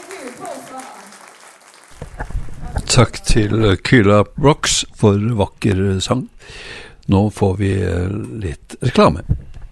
Takk til Kyla Brooks for vakker sang. Nå får vi litt reklame.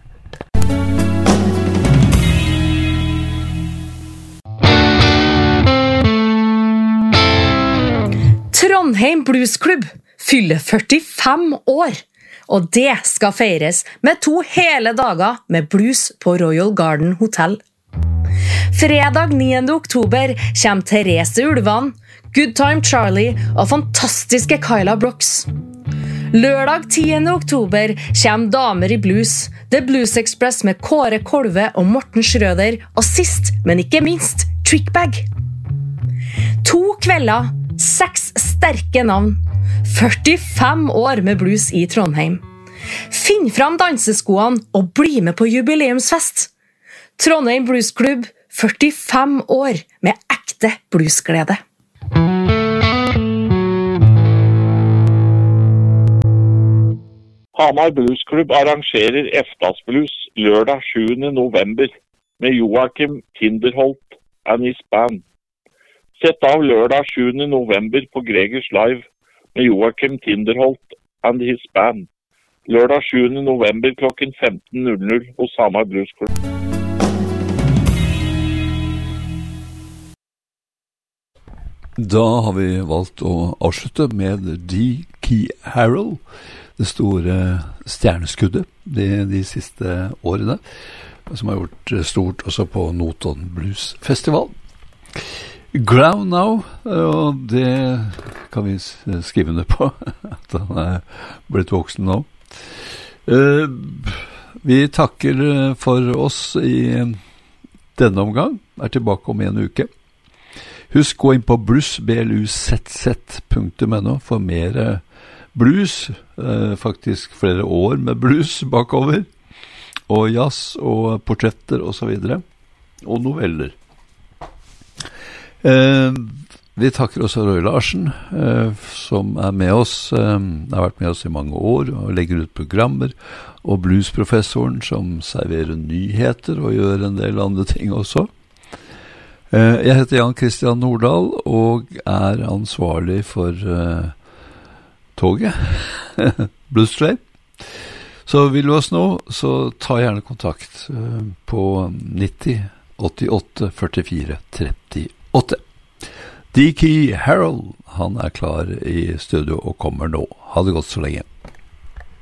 Trondheim Bluesklubb fyller 45 år, og det skal feires med 2 hele dager med blues på Royal Garden Hotel. Fredag 9. oktober kommer Therese Ulvan, Good Time Charlie og fantastiske Kyla Brooks. Lørdag 10. oktober kommer Damer i Blues, The Blues Express med Kåre Kolve og Morten Schrøder, og sist, men ikke minst, Trickbag. 2 kvelder, 6 sterke navn, 45 år med blues i Trondheim. Finn fram danseskoene og bli med på jubileumsfest. Trondheim Bluesklubb, 45 år med ekte bluesglede. Hamar Bluesklubb arrangerer Eftasblues lørdag 7. november med Joachim Tinderholt and his band. Sett av lørdag 7. november på Gregers Live med Joachim Tinderholt and his band. Lørdag 7. november klokken 15:00 hos Hamar Bluesklubb. Da har vi valgt å avslutte med D.K. Harrell, det store stjerneskuddet de siste årene, som har gjort stort også på Notodden Blues Festival. Ground Now, og det kan vi skrive ned på, at han er blitt voksen nå. Vi takker for oss i denne omgang, er tilbake om en uke. Husk gå inn på blues.no for mer blues, faktisk flere år med blues bakover, og jazz og portretter og så videre, og noveller. Vi takker også Roy Larsen, som er med oss, har vært med oss i mange år og legger ut programmer, og bluesprofessoren som serverer nyheter og gjør en del andre ting også. Jeg heter Jan Christian Nordahl og er ansvarlig for toget, Blues Train. Så vil du oss nå, så ta gjerne kontakt på 90 88 44 38. D.K. Harrell, han er klar i studio og kommer nå. Ha det godt så lenge.